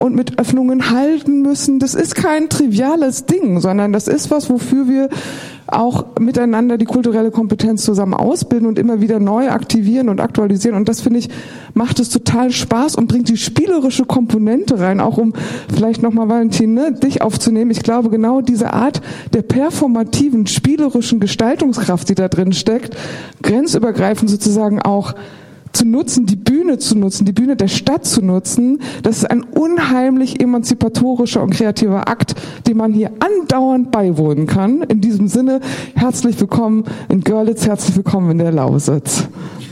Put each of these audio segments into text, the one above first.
und mit Öffnungen halten müssen. Das ist kein triviales Ding, sondern das ist was, wofür wir auch miteinander die kulturelle Kompetenz zusammen ausbilden und immer wieder neu aktivieren und aktualisieren. Und das, finde ich, macht es total Spaß und bringt die spielerische Komponente rein, auch um vielleicht nochmal, Valentin, dich aufzunehmen. Ich glaube, genau diese Art der performativen, spielerischen Gestaltungskraft, die da drin steckt, grenzübergreifend sozusagen auch zu nutzen, die Bühne der Stadt zu nutzen, das ist ein unheimlich emanzipatorischer und kreativer Akt, dem man hier andauernd beiwohnen kann. In diesem Sinne, herzlich willkommen in Görlitz, herzlich willkommen in der Lausitz.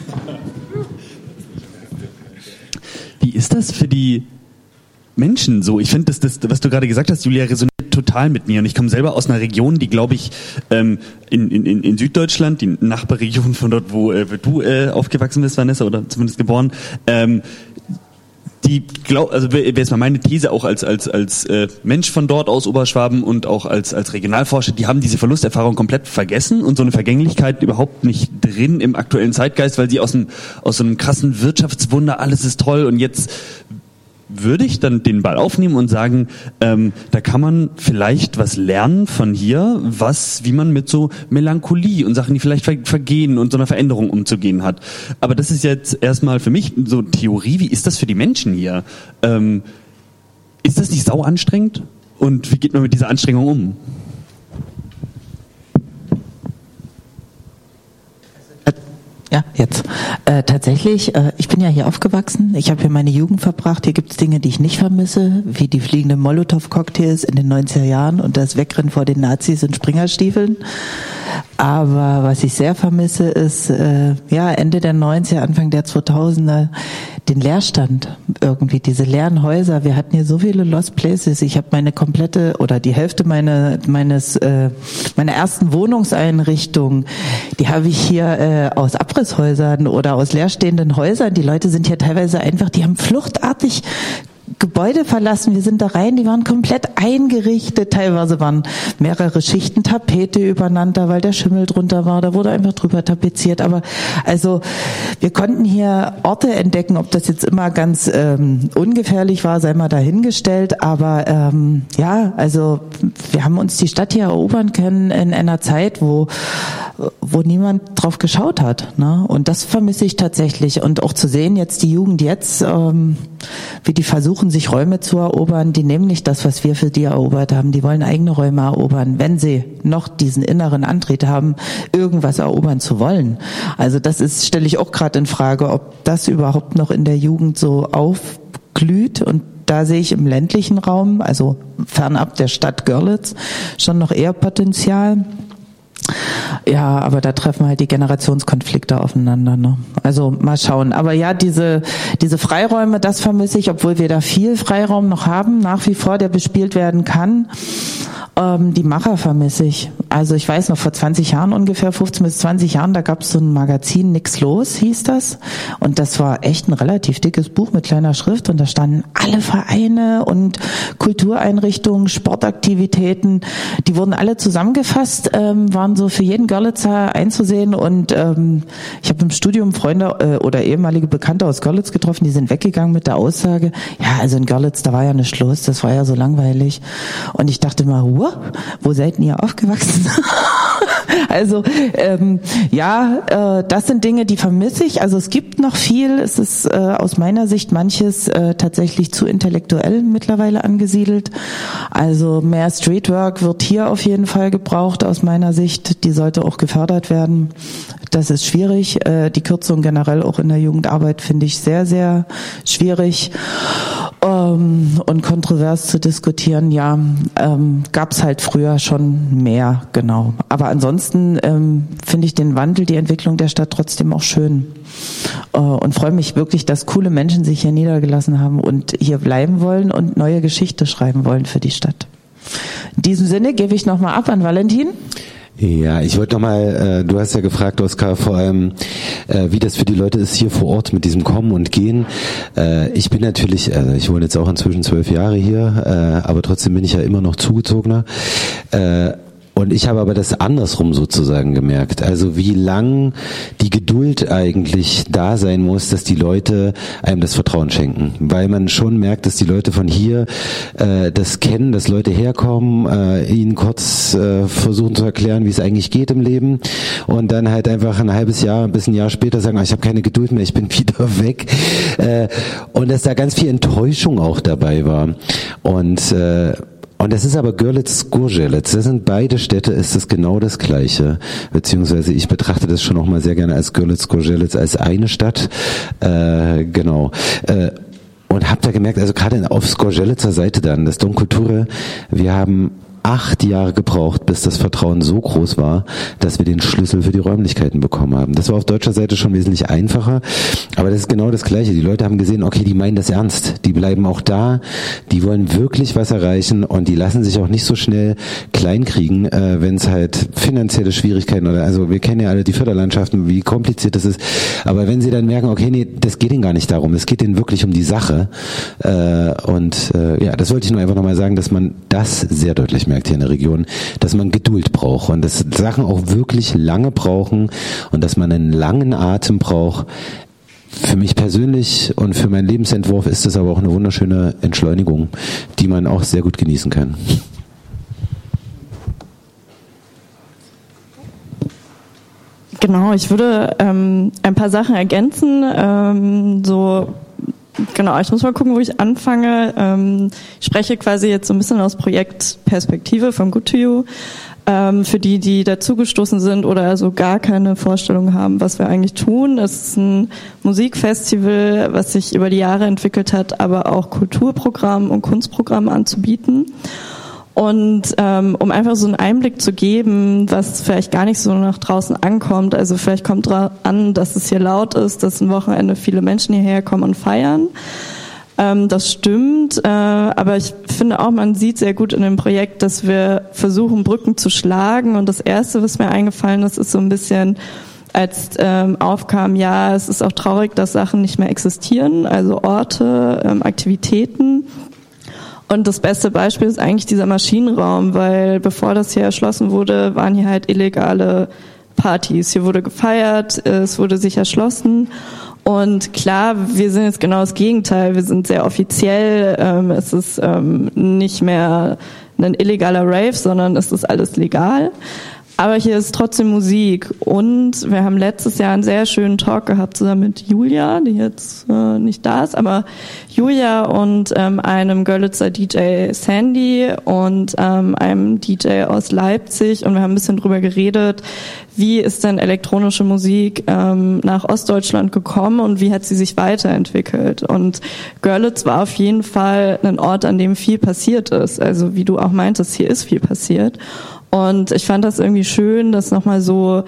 Wie ist das für die Menschen so? Ich finde, das, was du gerade gesagt hast, Julia, resoniert total mit mir. Und ich komme selber aus einer Region, die, glaube ich, in Süddeutschland, die Nachbarregion von dort, wo du aufgewachsen bist, Vanessa, oder zumindest geboren, also wäre jetzt mal meine These auch als Mensch von dort aus Oberschwaben und auch als Regionalforscher, die haben diese Verlusterfahrung komplett vergessen und so eine Vergänglichkeit überhaupt nicht drin im aktuellen Zeitgeist, weil sie aus so einem krassen Wirtschaftswunder, alles ist toll und jetzt würde ich dann den Ball aufnehmen und sagen, da kann man vielleicht was lernen von hier, wie man mit so Melancholie und Sachen, die vielleicht vergehen und so einer Veränderung umzugehen hat. Aber das ist jetzt erstmal für mich so Theorie. Wie ist das für die Menschen hier? Ist das nicht sau anstrengend? Und wie geht man mit dieser Anstrengung um? Ja, jetzt. Tatsächlich, ich bin ja hier aufgewachsen. Ich habe hier meine Jugend verbracht. Hier gibt es Dinge, die ich nicht vermisse, wie die fliegenden Molotow-Cocktails in den 90er Jahren und das Wegrennen vor den Nazis in Springerstiefeln. Aber was ich sehr vermisse, ist Ende der 90er, Anfang der 2000er, den Leerstand irgendwie, diese leeren Häuser. Wir hatten hier so viele Lost Places. Ich habe meine komplette oder die Hälfte meiner ersten Wohnungseinrichtung, die habe ich hier aus Abrisshäusern oder aus leerstehenden Häusern. Die Leute sind hier teilweise einfach, die haben fluchtartig Gebäude verlassen, wir sind da rein, die waren komplett eingerichtet, teilweise waren mehrere Schichten Tapete übereinander, weil der Schimmel drunter war, da wurde einfach drüber tapeziert, aber also wir konnten hier Orte entdecken, ob das jetzt immer ganz ungefährlich war, sei mal dahingestellt, aber also wir haben uns die Stadt hier erobern können in einer Zeit, wo niemand drauf geschaut hat, ne? Und das vermisse ich tatsächlich und auch zu sehen jetzt die Jugend jetzt, wie die versuchen, sich Räume zu erobern, die nehmen nicht das, was wir für die erobert haben, die wollen eigene Räume erobern, wenn sie noch diesen inneren Antrieb haben, irgendwas erobern zu wollen. Also das stelle ich auch gerade in Frage, ob das überhaupt noch in der Jugend so aufglüht und da sehe ich im ländlichen Raum, also fernab der Stadt Görlitz, schon noch eher Potenzial. Ja, aber da treffen halt die Generationskonflikte aufeinander, ne? Also mal schauen. Aber ja, diese Freiräume, das vermisse ich, obwohl wir da viel Freiraum noch haben, nach wie vor, der bespielt werden kann. Die Macher vermisse ich. Also ich weiß noch, vor 20 Jahren ungefähr, 15 bis 20 Jahren, da gab es so ein Magazin, Nix los hieß das. Und das war echt ein relativ dickes Buch mit kleiner Schrift und da standen alle Vereine und Kultureinrichtungen, Sportaktivitäten, die wurden alle zusammengefasst, waren so für jeden Görlitzer einzusehen und ich habe im Studium Freunde oder ehemalige Bekannte aus Görlitz getroffen, die sind weggegangen mit der Aussage, ja, also in Görlitz, da war ja nicht los, das war ja so langweilig. Und ich dachte mal, wo seid ihr aufgewachsen? Also das sind Dinge, die vermisse ich. Also es gibt noch viel. Es ist aus meiner Sicht manches tatsächlich zu intellektuell mittlerweile angesiedelt. Also mehr Streetwork wird hier auf jeden Fall gebraucht aus meiner Sicht. Die sollte auch gefördert werden. Das ist schwierig. Die Kürzung generell auch in der Jugendarbeit finde ich sehr, sehr schwierig und kontrovers zu diskutieren. Ja, gab es halt früher schon mehr, genau. Aber ansonsten finde ich den Wandel, die Entwicklung der Stadt trotzdem auch schön und freue mich wirklich, dass coole Menschen sich hier niedergelassen haben und hier bleiben wollen und neue Geschichte schreiben wollen für die Stadt. In diesem Sinne gebe ich nochmal ab an Valentin. Ja, ich wollte nochmal, du hast ja gefragt, Oskar, vor allem, wie das für die Leute ist hier vor Ort mit diesem Kommen und Gehen. Ich bin natürlich, ich wohne jetzt auch inzwischen 12 Jahre hier, aber trotzdem bin ich ja immer noch Zugezogener. Und ich habe aber das andersrum sozusagen gemerkt. Also wie lang die Geduld eigentlich da sein muss, dass die Leute einem das Vertrauen schenken. Weil man schon merkt, dass die Leute von hier das kennen, dass Leute herkommen, ihnen kurz versuchen zu erklären, wie es eigentlich geht im Leben und dann halt einfach ein halbes Jahr bis ein Jahr später sagen, ich habe keine Geduld mehr, ich bin wieder weg. Und dass da ganz viel Enttäuschung auch dabei war. Und das ist aber Görlitz-Skurgelitz. Das sind beide Städte, ist das genau das Gleiche. Beziehungsweise ich betrachte das schon auch mal sehr gerne als Görlitz-Skurgelitz als eine Stadt. Genau. Und hab da gemerkt, also gerade auf Skurgelitzer Seite dann, das Dom Cultura, wir haben 8 Jahre gebraucht, bis das Vertrauen so groß war, dass wir den Schlüssel für die Räumlichkeiten bekommen haben. Das war auf deutscher Seite schon wesentlich einfacher, aber das ist genau das Gleiche. Die Leute haben gesehen, okay, die meinen das ernst, die bleiben auch da, die wollen wirklich was erreichen und die lassen sich auch nicht so schnell kleinkriegen, wenn es halt finanzielle Schwierigkeiten oder, also wir kennen ja alle die Förderlandschaften, wie kompliziert das ist, aber wenn sie dann merken, okay, nee, das geht ihnen gar nicht darum, es geht ihnen wirklich um die Sache ja, das wollte ich nur einfach nochmal sagen, dass man das sehr deutlich merkt hier in der Region, dass man Geduld braucht und dass Sachen auch wirklich lange brauchen und dass man einen langen Atem braucht. Für mich persönlich und für meinen Lebensentwurf ist das aber auch eine wunderschöne Entschleunigung, die man auch sehr gut genießen kann. Genau, ich würde ein paar Sachen ergänzen, Genau, ich muss mal gucken, wo ich anfange. Ich spreche quasi jetzt so ein bisschen aus Projektperspektive von Good to You. Für die dazugestoßen sind oder also gar keine Vorstellung haben, was wir eigentlich tun. Es ist ein Musikfestival, was sich über die Jahre entwickelt hat, aber auch Kulturprogramm und Kunstprogramm anzubieten. Und um einfach so einen Einblick zu geben, was vielleicht gar nicht so nach draußen ankommt, also vielleicht kommt an, dass es hier laut ist, dass ein Wochenende viele Menschen hierher kommen und feiern. Das stimmt, aber ich finde auch, man sieht sehr gut in dem Projekt, dass wir versuchen, Brücken zu schlagen. Und das Erste, was mir eingefallen ist, ist so ein bisschen, als aufkam, ja, es ist auch traurig, dass Sachen nicht mehr existieren, also Orte, Aktivitäten. Und das beste Beispiel ist eigentlich dieser Maschinenraum, weil bevor das hier erschlossen wurde, waren hier halt illegale Partys. Hier wurde gefeiert, es wurde sich erschlossen. Und klar, wir sind jetzt genau das Gegenteil. Wir sind sehr offiziell. Es ist nicht mehr ein illegaler Rave, sondern es ist alles legal. Aber hier ist trotzdem Musik. Und wir haben letztes Jahr einen sehr schönen Talk gehabt zusammen mit Julia, die jetzt nicht da ist, aber Julia und einem Görlitzer DJ Sandy und einem DJ aus Leipzig. Und wir haben ein bisschen drüber geredet, wie ist denn elektronische Musik nach Ostdeutschland gekommen und wie hat sie sich weiterentwickelt. Und Görlitz war auf jeden Fall ein Ort, an dem viel passiert ist. Also wie du auch meintest, hier ist viel passiert. Und ich fand das irgendwie schön, das nochmal so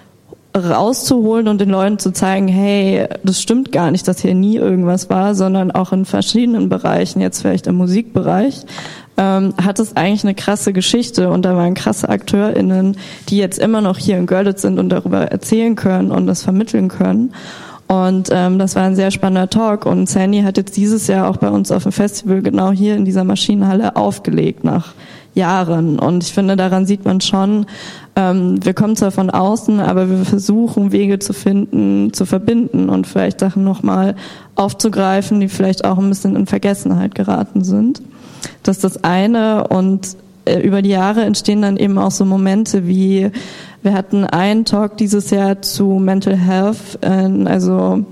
rauszuholen und den Leuten zu zeigen, hey, das stimmt gar nicht, dass hier nie irgendwas war, sondern auch in verschiedenen Bereichen, jetzt vielleicht im Musikbereich, hat es eigentlich eine krasse Geschichte und da waren krasse AkteurInnen, die jetzt immer noch hier in Görlitz sind und darüber erzählen können und das vermitteln können. Und das war ein sehr spannender Talk und Sandy hat jetzt dieses Jahr auch bei uns auf dem Festival genau hier in dieser Maschinenhalle aufgelegt nach Jahren. Und ich finde, daran sieht man schon, wir kommen zwar von außen, aber wir versuchen Wege zu finden, zu verbinden und vielleicht Sachen nochmal aufzugreifen, die vielleicht auch ein bisschen in Vergessenheit geraten sind. Das ist das eine. Und über die Jahre entstehen dann eben auch so Momente wie, wir hatten einen Talk dieses Jahr zu Mental Health, also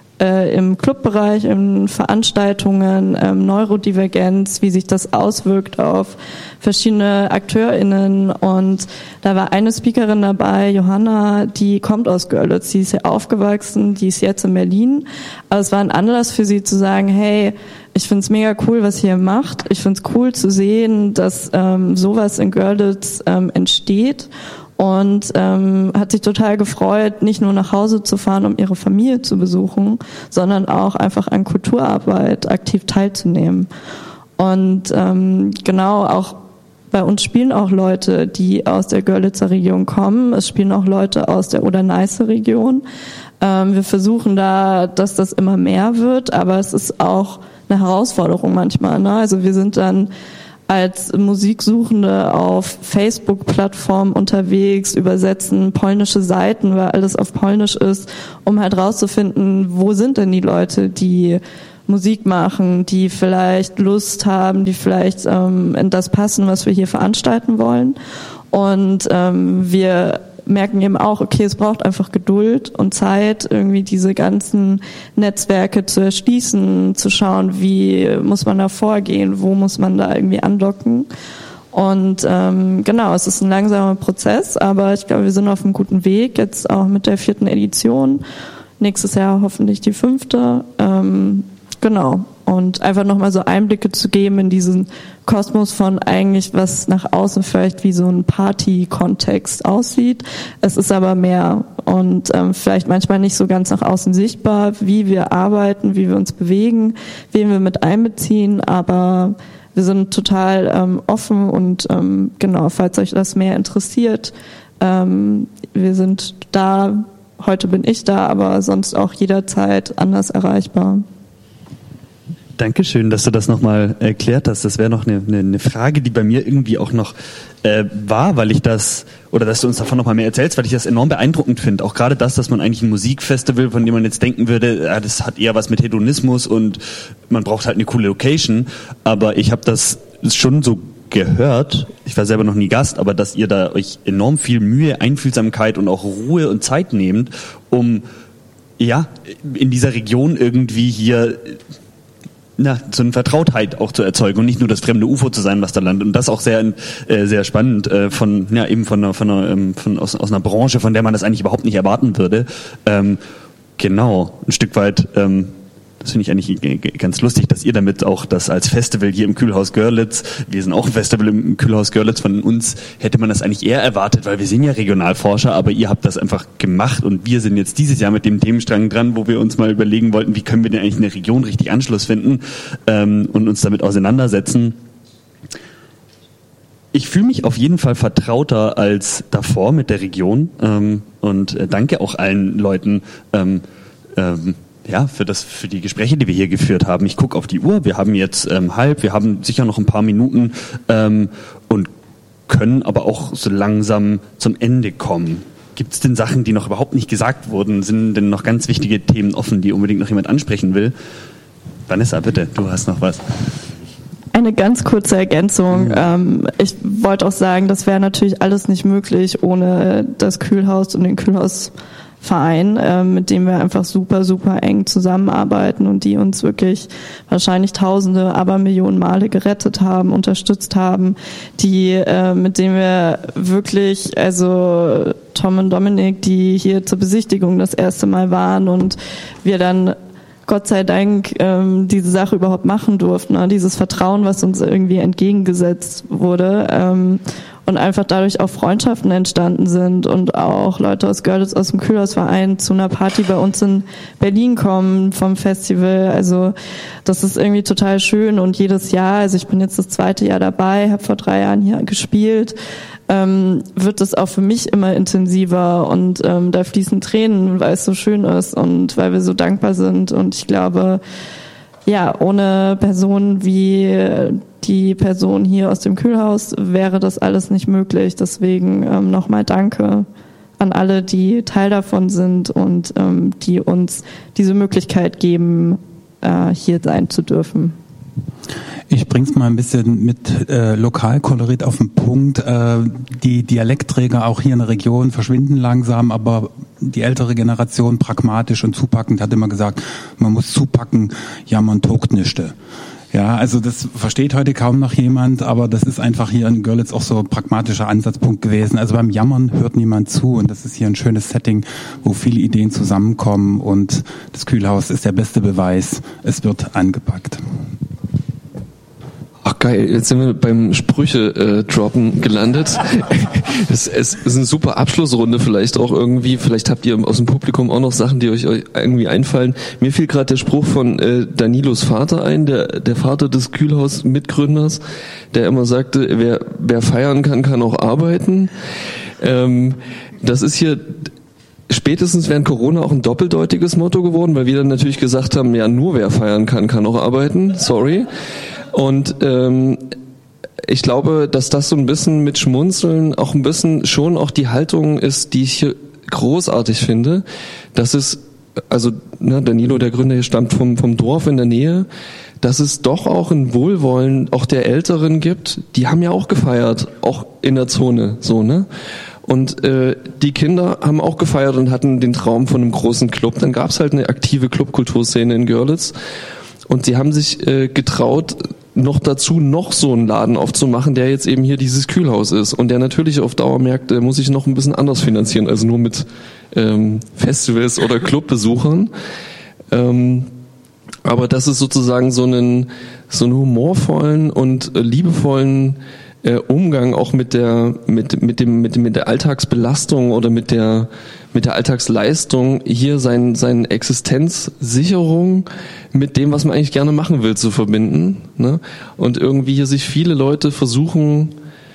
im Clubbereich, in Veranstaltungen, Neurodivergenz, wie sich das auswirkt auf verschiedene AkteurInnen. Und da war eine Speakerin dabei, Johanna, die kommt aus Görlitz, die ist hier aufgewachsen, die ist jetzt in Berlin. Aber es war ein Anlass für sie zu sagen, hey, ich find's mega cool, was ihr macht. Ich find's cool zu sehen, dass sowas in Görlitz entsteht. Und hat sich total gefreut, nicht nur nach Hause zu fahren, um ihre Familie zu besuchen, sondern auch einfach an Kulturarbeit aktiv teilzunehmen. Und genau, auch bei uns spielen auch Leute, die aus der Görlitzer Region kommen. Es spielen auch Leute aus der Oder-Neiße-Region. Wir versuchen da, dass das immer mehr wird, aber es ist auch eine Herausforderung manchmal, ne? Also wir sind dann als Musiksuchende auf Facebook-Plattformen unterwegs, übersetzen polnische Seiten, weil alles auf Polnisch ist, um halt rauszufinden, wo sind denn die Leute, die Musik machen, die vielleicht Lust haben, die vielleicht in das passen, was wir hier veranstalten wollen. Und wir merken eben auch, okay, es braucht einfach Geduld und Zeit, irgendwie diese ganzen Netzwerke zu erschließen, zu schauen, wie muss man da vorgehen, wo muss man da irgendwie andocken. Und genau, es ist ein langsamer Prozess, aber ich glaube, wir sind auf einem guten Weg, jetzt auch mit der 4. Edition. Nächstes Jahr hoffentlich die 5. Genau. Und einfach nochmal so Einblicke zu geben in diesen Kosmos von eigentlich, was nach außen vielleicht wie so ein Party-Kontext aussieht. Es ist aber mehr und vielleicht manchmal nicht so ganz nach außen sichtbar, wie wir arbeiten, wie wir uns bewegen, wen wir mit einbeziehen, aber wir sind total offen und genau, falls euch das mehr interessiert, wir sind da, heute bin ich da, aber sonst auch jederzeit anders erreichbar. Dankeschön, dass du das nochmal erklärt hast. Das wäre noch eine Frage, die bei mir irgendwie auch noch war, weil ich das, oder dass du uns davon nochmal mehr erzählst, weil ich das enorm beeindruckend finde. Auch gerade das, dass man eigentlich ein Musikfestival, von dem man jetzt denken würde, ja, das hat eher was mit Hedonismus und man braucht halt eine coole Location. Aber ich habe das schon so gehört, ich war selber noch nie Gast, aber dass ihr da euch enorm viel Mühe, Einfühlsamkeit und auch Ruhe und Zeit nehmt, um ja in dieser Region irgendwie hier so eine Vertrautheit auch zu erzeugen und nicht nur das fremde UFO zu sein, was da landet. Und das auch sehr spannend aus einer Branche, von der man das eigentlich überhaupt nicht erwarten würde. Genau, ein Stück weit. Das finde ich eigentlich ganz lustig, dass ihr damit auch das als Festival hier im Kühlhaus Görlitz, wir sind auch ein Festival im Kühlhaus Görlitz, von uns hätte man das eigentlich eher erwartet, weil wir sind ja Regionalforscher, aber ihr habt das einfach gemacht und wir sind jetzt dieses Jahr mit dem Themenstrang dran, wo wir uns mal überlegen wollten, wie können wir denn eigentlich in der Region richtig Anschluss finden und uns damit auseinandersetzen. Ich fühle mich auf jeden Fall vertrauter als davor mit der Region und danke auch allen Leuten, für die Gespräche, die wir hier geführt haben. Ich gucke auf die Uhr, wir haben jetzt wir haben sicher noch ein paar Minuten und können aber auch so langsam zum Ende kommen. Gibt es denn Sachen, die noch überhaupt nicht gesagt wurden? Sind denn noch ganz wichtige Themen offen, die unbedingt noch jemand ansprechen will? Vanessa, bitte, du hast noch was. Eine ganz kurze Ergänzung. Ich wollte auch sagen, das wäre natürlich alles nicht möglich ohne das Kühlhaus und den Kühlhausverein, mit dem wir einfach super, super eng zusammenarbeiten und die uns wirklich wahrscheinlich Tausende, aber Millionen Male gerettet haben, unterstützt haben, mit denen wir wirklich, also Tom und Dominik, die hier zur Besichtigung das erste Mal waren und wir dann Gott sei Dank diese Sache überhaupt machen durften, ne? Dieses Vertrauen, was uns irgendwie entgegengesetzt wurde und einfach dadurch auch Freundschaften entstanden sind und auch Leute aus Görlitz, aus dem Kühlhausverein zu einer Party bei uns in Berlin kommen vom Festival. Also das ist irgendwie total schön und jedes Jahr, also ich bin jetzt das 2. Jahr dabei, habe vor 3 Jahren hier gespielt, wird es auch für mich immer intensiver und da fließen Tränen, weil es so schön ist und weil wir so dankbar sind und ich glaube, ja, ohne Personen wie die Person hier aus dem Kühlhaus wäre das alles nicht möglich. Deswegen nochmal Danke an alle, die Teil davon sind und die uns diese Möglichkeit geben, hier sein zu dürfen. Ich bring's mal ein bisschen mit Lokalkolorit auf den Punkt. Die Dialektträger auch hier in der Region verschwinden langsam, aber die ältere Generation pragmatisch und zupackend hat immer gesagt, man muss zupacken, ja, man togt nischte. Ja, also das versteht heute kaum noch jemand, aber das ist einfach hier in Görlitz auch so ein pragmatischer Ansatzpunkt gewesen. Also beim Jammern hört niemand zu und das ist hier ein schönes Setting, wo viele Ideen zusammenkommen und das Kühlhaus ist der beste Beweis, es wird angepackt. Ach geil, jetzt sind wir beim Sprüche-Droppen gelandet. Es ist eine super Abschlussrunde vielleicht auch irgendwie. Vielleicht habt ihr aus dem Publikum auch noch Sachen, die euch irgendwie einfallen. Mir fiel gerade der Spruch von Danilos Vater ein, der Vater des Kühlhaus-Mitgründers, der immer sagte, wer feiern kann, kann auch arbeiten. Das ist hier spätestens während Corona auch ein doppeldeutiges Motto geworden, weil wir dann natürlich gesagt haben, ja, nur wer feiern kann, kann auch arbeiten. Sorry. Und ich glaube, dass das so ein bisschen mit Schmunzeln auch ein bisschen schon auch die Haltung ist, die ich hier großartig finde. Das ist, also Danilo, der Gründer hier, stammt vom Dorf in der Nähe, dass es doch auch ein Wohlwollen auch der Älteren gibt. Die haben ja auch gefeiert, auch in der Zone, so, ne? Und die Kinder haben auch gefeiert und hatten den Traum von einem großen Club. Dann gab es halt eine aktive Clubkulturszene in Görlitz. Und sie haben sich getraut, noch dazu noch so einen Laden aufzumachen, der jetzt eben hier dieses Kühlhaus ist. Und der natürlich auf Dauer merkt, muss sich noch ein bisschen anders finanzieren, also nur mit Festivals oder Clubbesuchern. Aber das ist sozusagen so einen humorvollen und liebevollen Umgang auch mit der Alltagsbelastung oder mit der Alltagsleistung, hier seine Existenzsicherung mit dem, was man eigentlich gerne machen will, zu verbinden, ne? Und irgendwie hier sich viele Leute versuchen,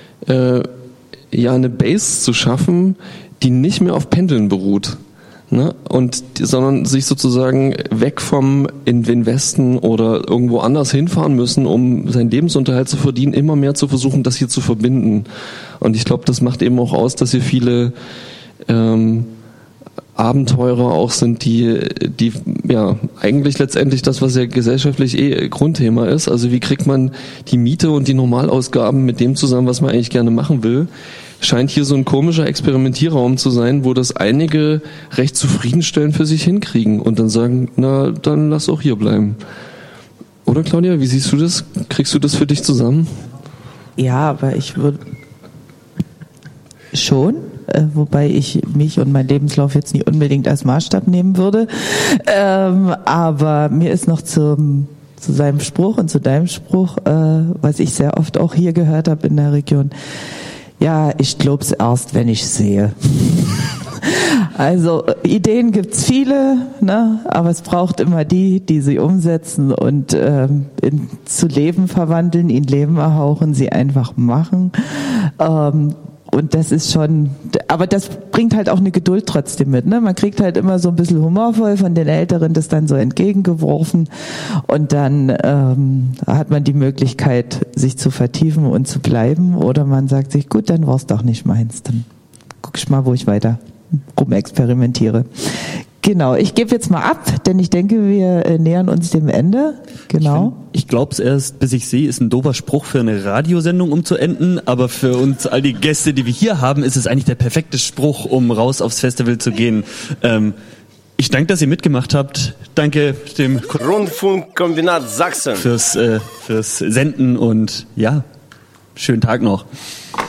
eine Base zu schaffen, die nicht mehr auf Pendeln beruht, ne? Sondern sich sozusagen weg vom in den Westen oder irgendwo anders hinfahren müssen, um seinen Lebensunterhalt zu verdienen, immer mehr zu versuchen, das hier zu verbinden. Und ich glaube, das macht eben auch aus, dass hier viele Abenteurer auch sind, die ja eigentlich letztendlich das, was ja gesellschaftlich Grundthema ist. Also wie kriegt man die Miete und die Normalausgaben mit dem zusammen, was man eigentlich gerne machen will? Scheint hier so ein komischer Experimentierraum zu sein, wo das einige recht zufriedenstellend für sich hinkriegen und dann sagen, na, dann lass auch hier bleiben. Oder Claudia, wie siehst du das? Kriegst du das für dich zusammen? Ja, aber ich würde schon, wobei ich mich und meinen Lebenslauf jetzt nicht unbedingt als Maßstab nehmen würde. Aber mir ist noch zu seinem Spruch und zu deinem Spruch, was ich sehr oft auch hier gehört habe in der Region, ja, ich glaub's erst, wenn ich sehe. Also Ideen gibt's viele, ne? Aber es braucht immer die sie umsetzen und zu Leben verwandeln, in Leben erhauchen, sie einfach machen. Und das ist schon, aber das bringt halt auch eine Geduld trotzdem mit, ne? Man kriegt halt immer so ein bisschen humorvoll von den Älteren das dann so entgegengeworfen und dann hat man die Möglichkeit, sich zu vertiefen und zu bleiben, oder man sagt sich, gut, dann war's doch nicht meins, dann guck ich mal, wo ich weiter rumexperimentiere. Genau, ich gebe jetzt mal ab, denn ich denke, wir nähern uns dem Ende. Genau. Ich glaube es erst, bis ich sehe, ist ein doofer Spruch für eine Radiosendung, um zu enden. Aber für uns, all die Gäste, die wir hier haben, ist es eigentlich der perfekte Spruch, um raus aufs Festival zu gehen. Ich danke, dass ihr mitgemacht habt. Danke dem Rundfunkkombinat Sachsen fürs Senden und ja, schönen Tag noch.